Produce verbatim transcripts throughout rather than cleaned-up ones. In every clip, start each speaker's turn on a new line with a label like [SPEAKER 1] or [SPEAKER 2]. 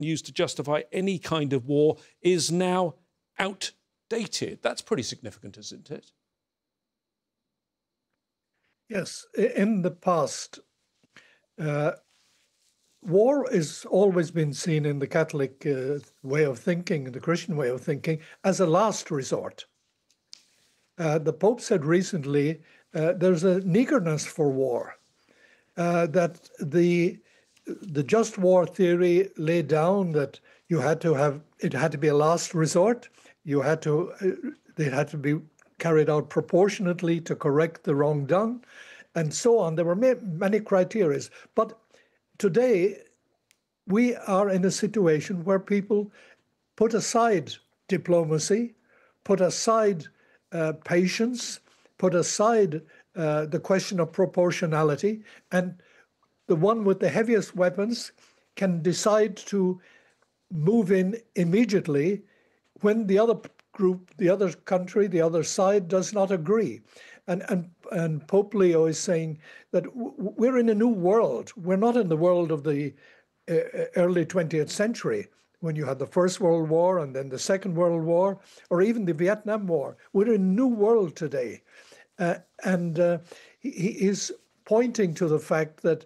[SPEAKER 1] used to justify any kind of war is now outdated. That's pretty significant, isn't it?
[SPEAKER 2] Yes, in the past, uh, war has always been seen in the Catholic uh, way of thinking, the Christian way of thinking, as a last resort. Uh, the Pope said recently uh, there's an eagerness for war, uh, that the the just war theory laid down that you had to have, it had to be a last resort, you had to, uh, they had to be carried out proportionately to correct the wrong done, and so on. There were ma many criteria. But today, we are in a situation where people put aside diplomacy, put aside uh, patience, put aside uh, the question of proportionality, and the one with the heaviest weapons can decide to move in immediately when the other group, the other country, the other side does not agree. And, and, and Pope Leo is saying that w we're in a new world. We're not in the world of the uh, early twentieth century, when you had the First World War and then the Second World War, or even the Vietnam War. We're in a new world today. Uh, and uh, he, he is pointing to the fact that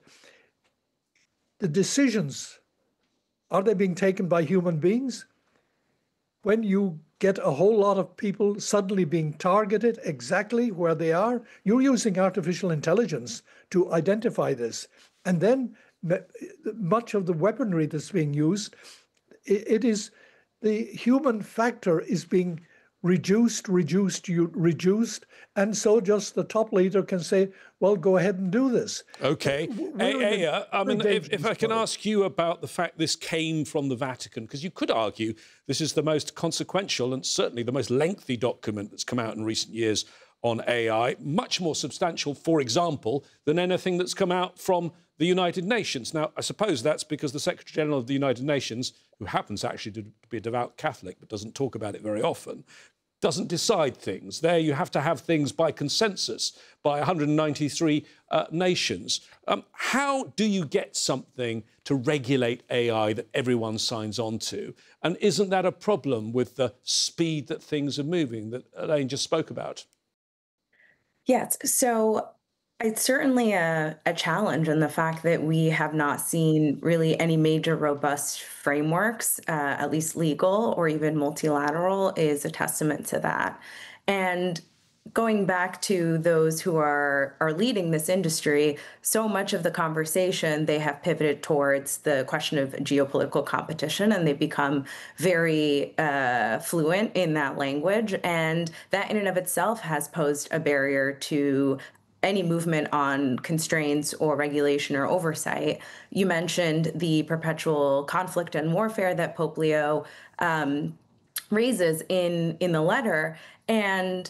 [SPEAKER 2] the decisions, are they being taken by human beings? When you get a whole lot of people suddenly being targeted exactly where they are, you're using artificial intelligence to identify this. And then much of the weaponry that's being used, it is the human factor is being reduced, reduced, reduced, and so just the top leader can say, well, go ahead and do this.
[SPEAKER 1] OK. Hey, uh, I mean, if, if I can ask you about the fact this came from the Vatican, because you could argue this is the most consequential and certainly the most lengthy document that's come out in recent years on A I, much more substantial, for example, than anything that's come out from the United Nations. Now, I suppose that's because the Secretary-General of the United Nations, who happens actually to be a devout Catholic but doesn't talk about it very often, doesn't decide things. There you have to have things by consensus by one hundred ninety-three uh, nations. Um, how do you get something to regulate A I that everyone signs on to? And isn't that a problem with the speed that things are moving that Elaine just spoke about?
[SPEAKER 3] Yes, so it's certainly a, a challenge, and the fact that we have not seen really any major robust frameworks, uh, at least legal or even multilateral, is a testament to that. And going back to those who are are leading this industry, so much of the conversation, they have pivoted towards the question of geopolitical competition, and they've become very uh, fluent in that language. And that in and of itself has posed a barrier to any movement on constraints or regulation or oversight. You mentioned the perpetual conflict and warfare that Pope Leo um, raises in, in the letter. And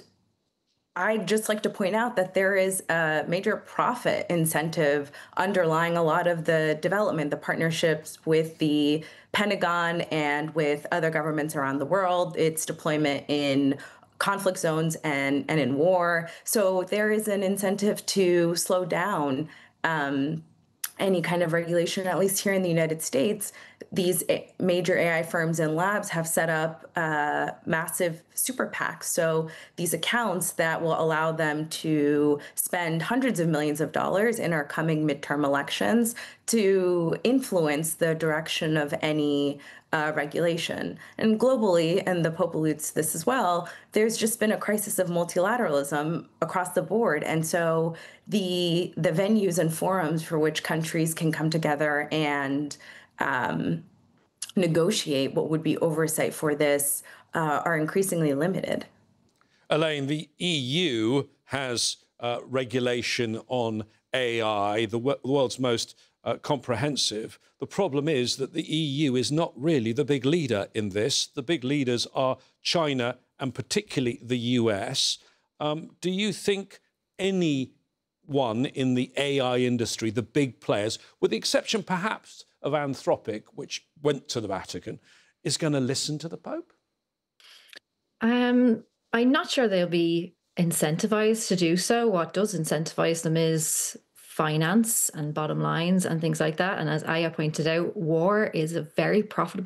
[SPEAKER 3] I'd just like to point out that there is a major profit incentive underlying a lot of the development, the partnerships with the Pentagon and with other governments around the world, its deployment in conflict zones and, and in war. So there is an incentive to slow down um, any kind of regulation, at least here in the United States. These major A I firms and labs have set up uh, massive super PACs. So these accounts that will allow them to spend hundreds of millions of dollars in our coming midterm elections to influence the direction of any uh, regulation. And globally, and the Pope alludes to this as well, there's just been a crisis of multilateralism across the board. And so the, the venues and forums for which countries can come together and Um, negotiate what would be oversight for this uh, are increasingly limited.
[SPEAKER 1] Elaine, the E U has uh, regulation on A I, the, the world's most uh, comprehensive. The problem is that the E U is not really the big leader in this. The big leaders are China and particularly the U S. Um, do you think anyone in the A I industry, the big players, with the exception perhaps of Anthropic, which went to the Vatican, is going to listen to the Pope?
[SPEAKER 4] Um, I'm not sure they'll be incentivized to do so. What does incentivize them is finance and bottom lines and things like that. And as Aya pointed out, war is a very profitable